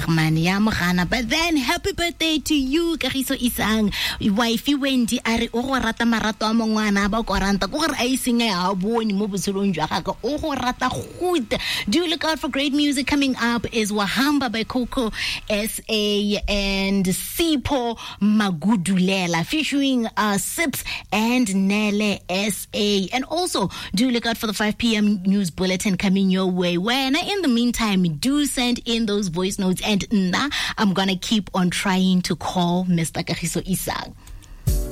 Bergman ya mogana. But then happy birthday to you Kagiso Isang. Wifey Wendy are o go rata marato a mongwana ba koranta go re a isinga ya bone mo botshelong jwa gaga o go rata good. Do look out for great music coming up is Wahamba by Coco SA and Sipo Magudulela featuring Sips and Nele SA. And also do look out for the 5 p.m. news bulletin coming your way. When in the meantime, do send in those voice notes and I'm gonna keep on trying to call Mr. Kagiso Isang.